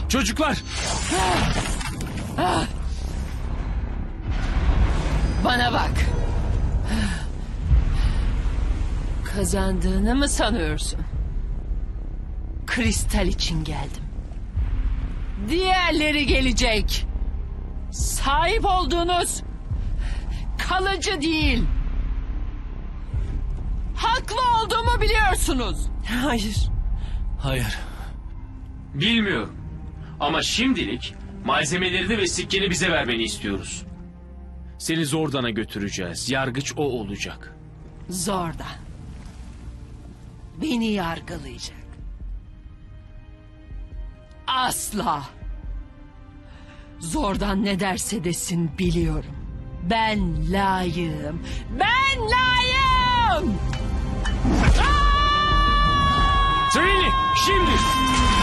Çocuklar! Bana bak. Kazandığını mı sanıyorsun? Kristal için geldim. Diğerleri gelecek. Sahip olduğunuz kalıcı değil. Haklı olduğumu biliyorsunuz. Hayır. Hayır. Bilmiyorum. Ama şimdilik malzemelerini ve sikkeni bize vermeni istiyoruz. Seni Zordan'a götüreceğiz. Yargıç o olacak. Zordan. Beni yargılayacak. Asla. Zordan ne derse desin biliyorum. Ben layığım. Ben layığım! Trini, şimdi!